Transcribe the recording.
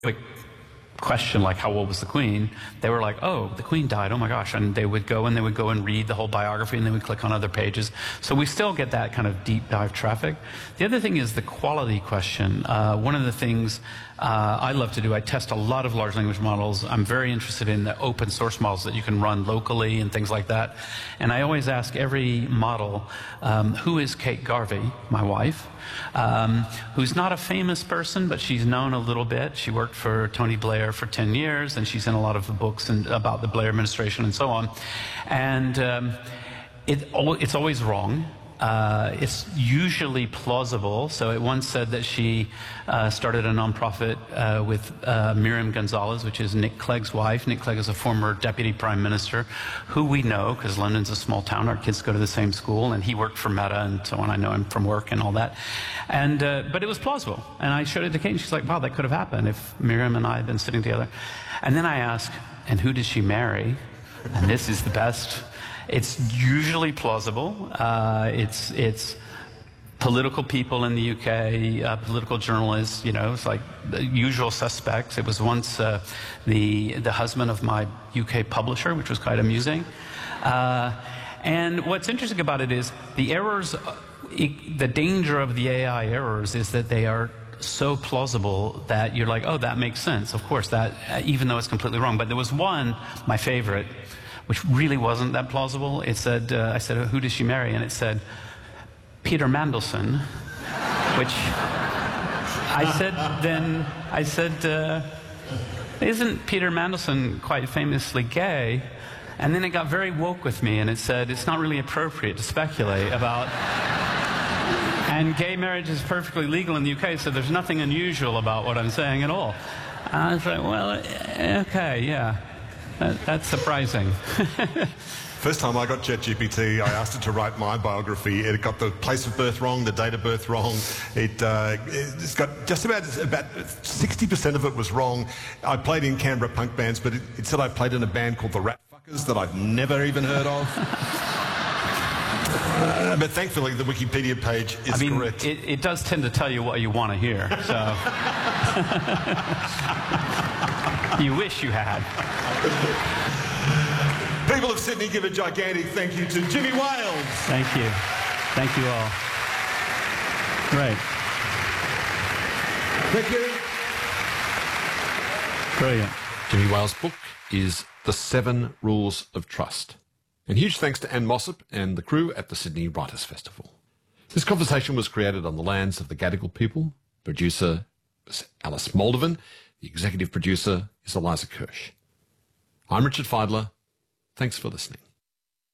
quick question like how old was the Queen, they were like, oh, the Queen died, oh my gosh, and they would go and read the whole biography, and they would click on other pages. So we still get that kind of deep dive traffic. The other thing is the quality question. One of the things I love to do, I test a lot of large language models. I'm very interested in the open source models that you can run locally and things like that. And I always ask every model, who is Kate Garvey, my wife, who's not a famous person, but she's known a little bit. She worked for Tony Blair for 10 years, and she's in a lot of the books about the Blair administration and so on. And it's always wrong. It's usually plausible. So it once said that she started a nonprofit with Miriam Gonzalez, which is Nick Clegg's wife. Nick Clegg is a former deputy prime minister who we know because London's a small town. Our kids go to the same school, and he worked for Meta and so on. I know him from work and all that. And but it was plausible. And I showed it to Kate, and she's like, wow, that could have happened if Miriam and I had been sitting together. And then I asked, and who did she marry? And this is the best. It's usually plausible. It's political people in the UK, political journalists, you know, it's like the usual suspects. It was once the husband of my UK publisher, which was quite amusing. And what's interesting about it is the errors, the danger of the AI errors is that they are so plausible that you're like, oh, that makes sense. Of course, that, even though it's completely wrong. But there was one, my favorite, which really wasn't that plausible. It said, I said, who did she marry? And it said, Peter Mandelson, which I said, isn't Peter Mandelson quite famously gay? And then it got very woke with me, and it said, it's not really appropriate to speculate about... And gay marriage is perfectly legal in the UK, so there's nothing unusual about what I'm saying at all. And I was like, well, okay, yeah. That's surprising. First time I got ChatGPT, I asked it to write my biography. It got the place of birth wrong, the date of birth wrong. It's got just about 60% of it was wrong. I played in Canberra punk bands, but it said I played in a band called the Rat Fuckers that I've never even heard of. But thankfully, the Wikipedia page is correct. It does tend to tell you what you want to hear, so... You wish you had. People of Sydney, give a gigantic thank you to Jimmy Wales. Thank you. Thank you all. Great. Thank you. Brilliant. Jimmy Wales' book is The 7 Rules of Trust. And huge thanks to Anne Mossop and the crew at the Sydney Writers' Festival. This conversation was created on the lands of the Gadigal people. Producer was Alice Moldovan. The executive producer is Eliza Kirsch. I'm Richard Feidler. Thanks for listening.